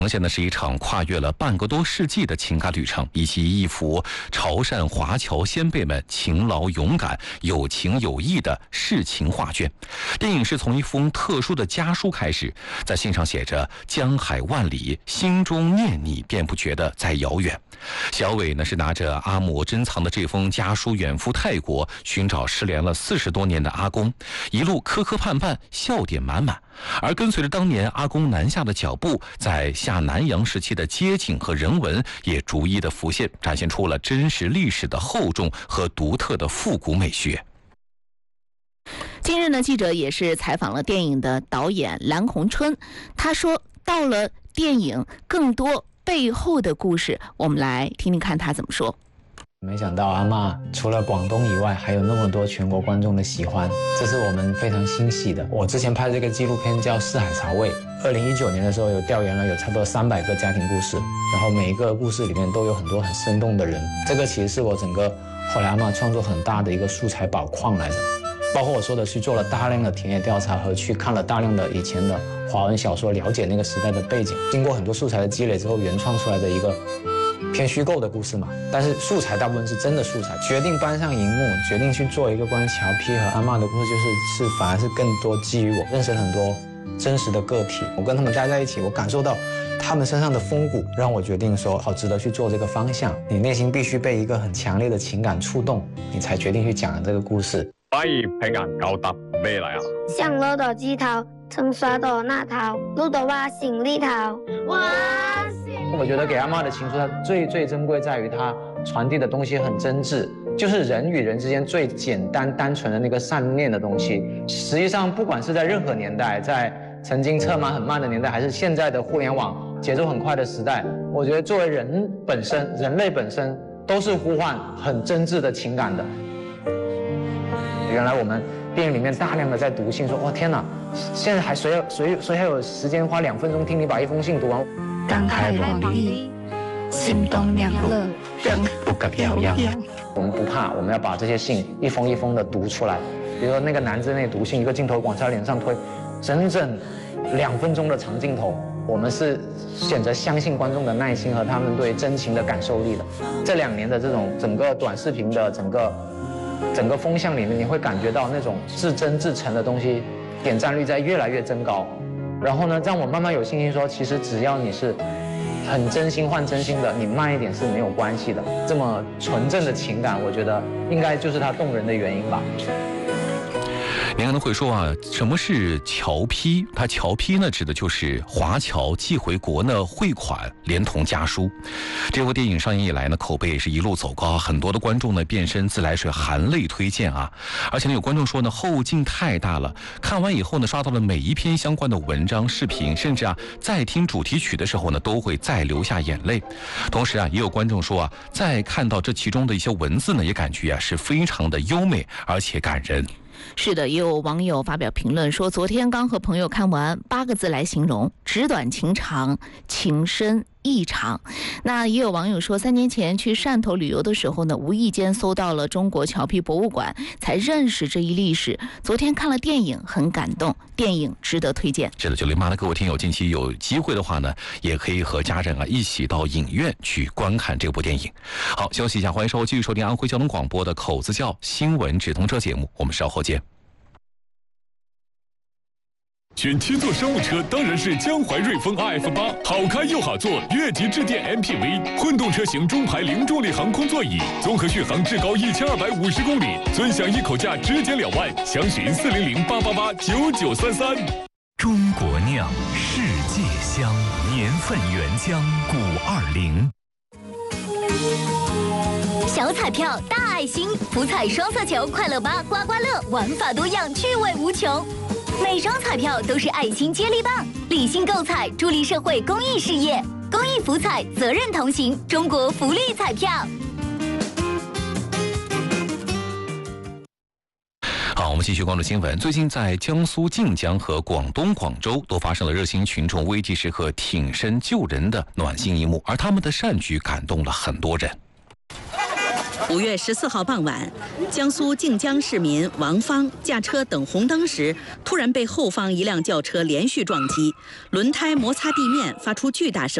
呈现的是一场跨越了半个多世纪的情感旅程，以及一幅潮汕华侨先辈们勤劳勇敢、有情有义的世情画卷。电影是从一封特殊的家书开始，在信上写着“江海万里，心中念你便不觉得再遥远”。小伟呢是拿着阿母珍藏的这封家书远赴泰国，寻找失联了40多年的阿公，一路磕磕绊绊，笑点满满。而跟随着当年阿公南下的脚步，在下南洋时期的街景和人文也逐一的浮现，展现出了真实历史的厚重和独特的复古美学。 近日呢，记者也是采访了电影的导演蓝红春，他说到了电影更多背后的故事，我们来听听看他怎么说。 没想到阿嬷除了广东以外，还有那么多全国观众的喜欢，这是我们非常欣喜的。我之前拍这个纪录片叫《四海茶味》，2019年的时候有调研了有差不多300个家庭故事，然后每一个故事里面都有很多很生动的人。这个其实是我整个后来阿嬷创作很大的一个素材宝矿来着。包括我说的去做了大量的田野调查和去看了大量的以前的华文小说，了解那个时代的背景，经过很多素材的积累之后，原创出来的一个偏虚构的故事嘛。但是素材大部分是真的素材。决定搬上荧幕，决定去做一个关于乔皮和阿嬷的故事，就是反而是更多基于我认识了很多真实的个体，我跟他们待在一起，我感受到他们身上的风骨，让我决定说好值得去做这个方向。你内心必须被一个很强烈的情感触动，你才决定去讲这个故事。 可以平衡夠搭咩嚟啊？ 上攞到枝頭，曾刷到那頭，路到我心裏頭。 我覺得給阿嬷的情書，它最珍貴在於它傳遞的東西很真摯，就是人與人之間最簡單單純的那個善念的東西。實際上，不管是在任何年代，在曾經車馬很慢的年代，還是現在的互聯網節奏很快的時代，我覺得作為人本身，人類本身都是呼喚很真摯的情感的。原來我們電影裡面大量的在讀信，說哇天哪，現在還誰還有時間花2分鐘聽你把一封信讀完？ 感慨往矣，心動兩樂，人不可表揚。 我們不怕，我們要把這些信一封一封的讀出來。比如說那個男子那讀信，一個鏡頭往他臉上推，整整2分鐘的長鏡頭。我們是選擇相信觀眾的耐心和他們對真情的感受力的。這2年的這種整個短視頻的整個風向裡面，你會感覺到那種至真至誠的東西，點讚率在越來越增高。然後呢，讓我慢慢有信心說，其實只要你是很真心換真心的，你慢一點是沒有關係的。這麼純正的情感，我覺得應該就是它動人的原因吧。 您可能会说啊，什么是侨批？它侨批呢，指的就是华侨寄回国呢汇款连同家书。这部电影上映以来呢，口碑也是一路走高，很多的观众呢变身自来水含泪推荐啊。而且呢，有观众说呢，后劲太大了，看完以后呢，刷到了每一篇相关的文章、视频，甚至啊，在听主题曲的时候呢，都会再流下眼泪。同时啊，也有观众说啊，在看到这其中的一些文字呢，也感觉啊是非常的优美而且感人。 是的，也有网友发表评论说，昨天刚和朋友看完，8个字来形容：纸短情长，情深意长。那也有网友说，3年前去汕头旅游的时候呢，无意间搜到了中国侨批博物馆，才认识这一历史。昨天看了电影，很感动，电影值得推荐。 是的，908的各位听友，近期有机会的话呢，也可以和家人啊一起到影院去观看这部电影。好，休息一下，欢迎继续收听安徽交通广播的口子窖新闻直通车节目，我们稍后见。 选7座商务车当然是江淮瑞风 RF8，好开又好坐，越级致电 MPV， 混动车型中排零重力航空座椅，综合续航至高1250公里，尊享一口价直减2万，详询400-888-9933。 中国酿，世界香，年份原浆520。 小彩票大爱心，福彩双色球快乐吧刮刮乐，玩法多样，趣味无穷。每张彩票都是爱心接力棒，理性购彩，助力社会公益事业。公益福彩，责任同行，中国福利彩票。 好，我们继续关注新闻。最近在江苏晋江和广东广州都发生了热心群众危急时刻挺身救人的暖心一幕，而他们的善举感动了很多人。 5月14号傍晚，江苏靖江市民王芳驾车等红灯时，突然被后方一辆轿车连续撞击，轮胎摩擦地面，发出巨大声。